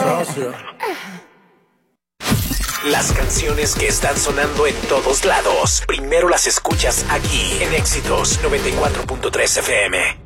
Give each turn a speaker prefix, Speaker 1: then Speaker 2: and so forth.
Speaker 1: Socio.
Speaker 2: Las canciones que están sonando en todos lados, primero las escuchas aquí en Éxitos 94.3 FM.